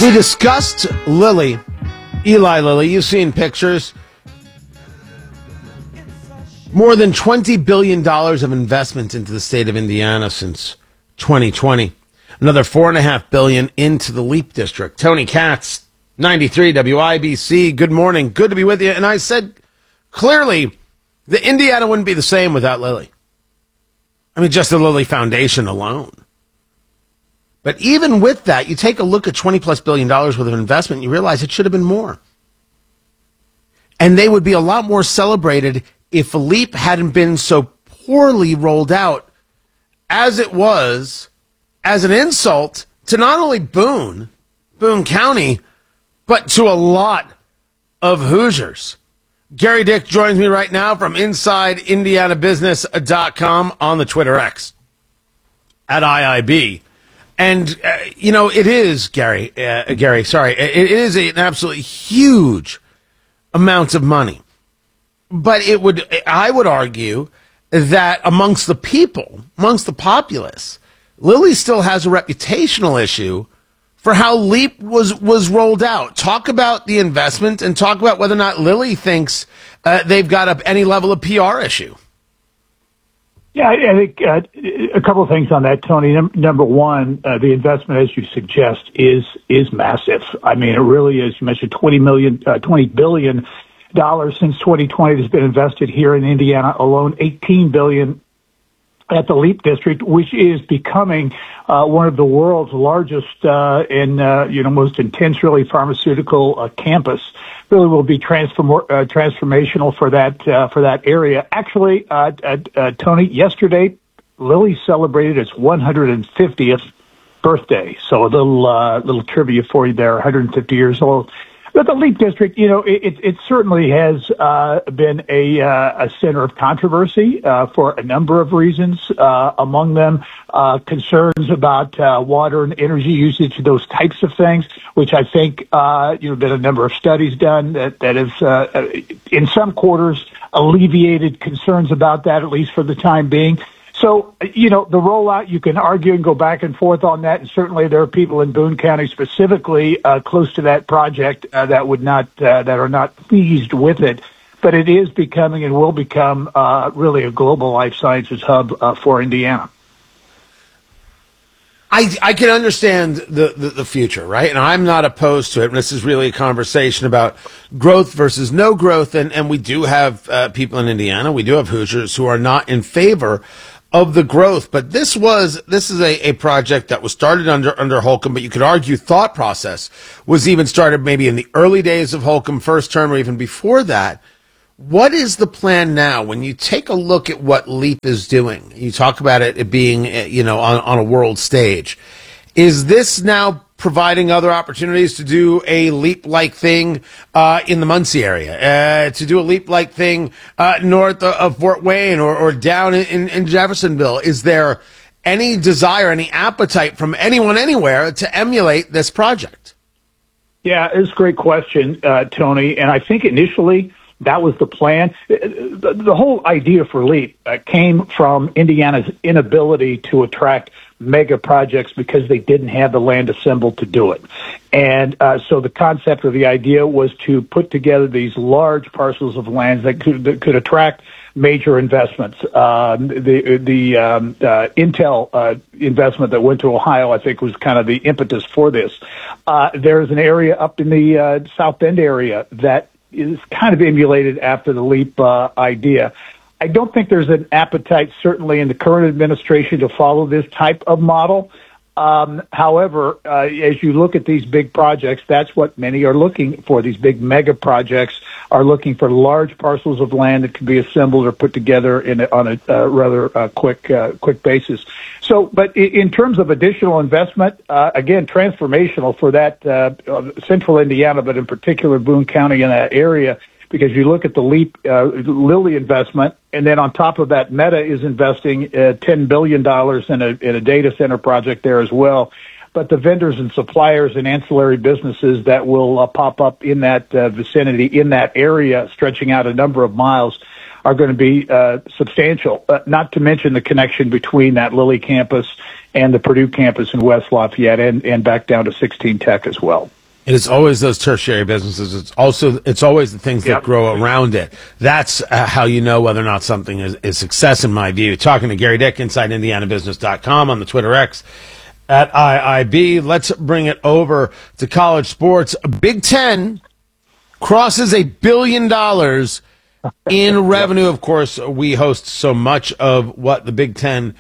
We discussed Lilly, Eli Lilly. You've seen pictures. More than $20 billion of investment into the state of Indiana since 2020. Another $4.5 billion into the LEAP district. Tony Katz, 93 WIBC. Good morning. Good to be with you. And I said, clearly, the Indiana wouldn't be the same without Lilly. I mean, just the Lilly Foundation alone. But even with that, you take a look at $20+ billion worth of investment, and you realize it should have been more. And they would be a lot more celebrated if LEAP hadn't been so poorly rolled out as it was, as an insult to not only Boone County, but to a lot of Hoosiers. Gary Dick joins me right now from InsideIndianaBusiness.com on the Twitter X at IIB. And, it is, Gary, it is an absolutely huge amount of money. But I would argue that amongst the people, amongst the populace, Lilly still has a reputational issue for how LEAP was rolled out. Talk about the investment and talk about whether or not Lilly thinks they've got any level of PR issue. Yeah, I think a couple of things on that, Tony. Number one, the investment, as you suggest, is massive. I mean, it really is. You mentioned $20 billion since 2020 has been invested here in Indiana alone. $18 billion at the LEAP district, which is becoming one of the world's largest and most intense, really pharmaceutical campus. Really will be transformational for that area. Actually, Tony, yesterday Lilly celebrated its 150th birthday. So a little trivia for you there. 150 years old. But the LEAP district, it certainly has been a center of controversy for a number of reasons. Among them, concerns about water and energy usage, those types of things, which I think been a number of studies done that have in some quarters alleviated concerns about that, at least for the time being. So, the rollout, you can argue and go back and forth on that, and certainly there are people in Boone County specifically close to that project that are not pleased with it. But it is becoming and will become really a global life sciences hub for Indiana. I can understand the future, right? And I'm not opposed to it. And this is really a conversation about growth versus no growth. And we do have people in Indiana, we do have Hoosiers who are not in favor of the growth. But this is a project that was started under Holcomb, but you could argue thought process was even started maybe in the early days of Holcomb first term or even before that. What is the plan now when you take a look at what LEAP is doing? You talk about it being, on a world stage. Is this now providing other opportunities to do a LEAP-like thing in the Muncie area, to do a LEAP-like thing north of Fort Wayne or down in Jeffersonville? Is there any desire, any appetite from anyone anywhere to emulate this project? Yeah, it's a great question, Tony. And I think initially that was the plan. The whole idea for LEAP came from Indiana's inability to attract mega projects because they didn't have the land assembled to do it. And so the concept or the idea was to put together these large parcels of land that could attract major investments. The Intel investment that went to Ohio, I think, was kind of the impetus for this. There's an area up in the South Bend area that is kind of emulated after the LEAP idea. I don't think there's an appetite, certainly in the current administration, to follow this type of model. However, as you look at these big projects, that's what many are looking for. These big mega projects are looking for large parcels of land that can be assembled or put together on a rather quick basis. So, but in terms of additional investment, again, transformational for that central Indiana, but in particular Boone County in that area, because you look at the LEAP Lilly investment, and then on top of that, Meta is investing $10 billion in a data center project there as well. But the vendors and suppliers and ancillary businesses that will pop up in that vicinity, in that area, stretching out a number of miles, are going to be substantial, not to mention the connection between that Lilly campus and the Purdue campus in West Lafayette and back down to 16 Tech as well. It is always those tertiary businesses. It's always the things that grow around it. That's how you know whether or not something is success, in my view. Talking to Gary Dick inside IndianaBusiness.com on the Twitter X at IIB. Let's bring it over to college sports. Big Ten crosses $1 billion in revenue. Of course, we host so much of what the Big Ten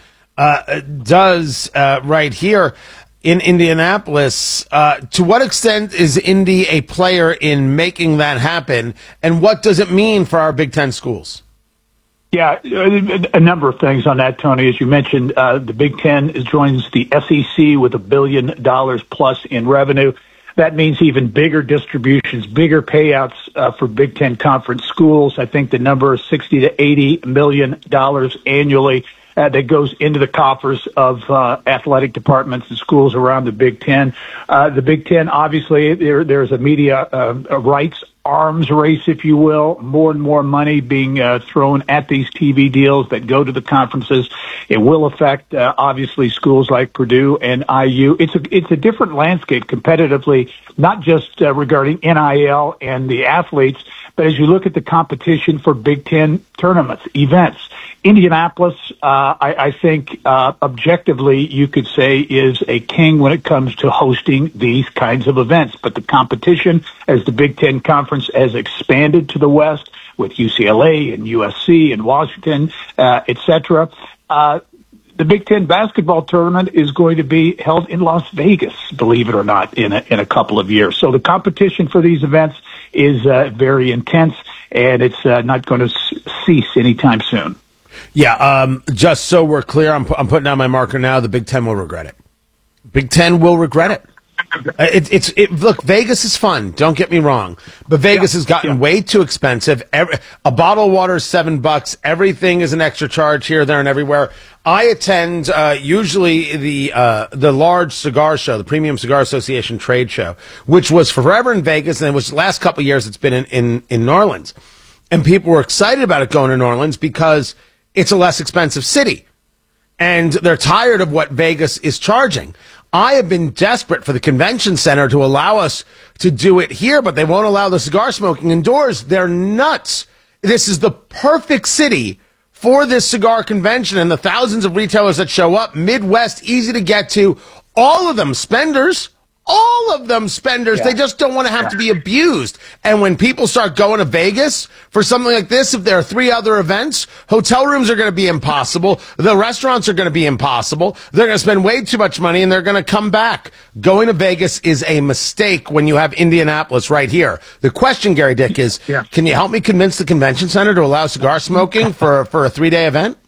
does right here in Indianapolis. To what extent is Indy a player in making that happen, and what does it mean for our Big Ten schools? Yeah, a number of things on that, Tony. As you mentioned, the Big Ten joins the SEC with $1 billion plus in revenue. That means even bigger distributions, bigger payouts for Big Ten conference schools. I think the number is $60 to $80 million annually. That goes into the coffers of athletic departments and schools around the Big Ten. The Big Ten, obviously, there's a media rights arms race, if you will. More and more money being thrown at these TV deals that go to the conferences. It will affect, obviously, schools like Purdue and IU. It's a different landscape competitively, not just regarding NIL and the athletes, but as you look at the competition for Big Ten tournaments, events, Indianapolis, I think objectively you could say is a king when it comes to hosting these kinds of events. But the competition as the Big Ten Conference has expanded to the West with UCLA and USC and Washington, et cetera, the Big Ten basketball tournament is going to be held in Las Vegas, believe it or not, in a couple of years. So the competition for these events is very intense, and it's not going to cease anytime soon. Yeah, just so we're clear, I'm putting down my marker now. The Big Ten will regret it. Big Ten will regret it. Look, Vegas is fun. Don't get me wrong, but Vegas has gotten way too expensive. A bottle of water is $7. Everything is an extra charge here, there, and everywhere. I attend usually the large cigar show, the Premium Cigar Association trade show, which was forever in Vegas, and it was the last couple of years it's been in New Orleans, and people were excited about it going to New Orleans because it's a less expensive city, and they're tired of what Vegas is charging. I have been desperate for the convention center to allow us to do it here, but they won't allow the cigar smoking indoors. They're nuts. This is the perfect city for this cigar convention and the thousands of retailers that show up. Midwest, easy to get to. All of them spenders. All of them spenders. Yeah. They just don't want to have to be abused. And when people start going to Vegas for something like this, if there are 3 other events, hotel rooms are going to be impossible. The restaurants are going to be impossible. They're going to spend way too much money, and they're going to come back. Going to Vegas is a mistake when you have Indianapolis right here. The question, Gary Dick, is can you help me convince the convention center to allow cigar smoking for a 3-day event?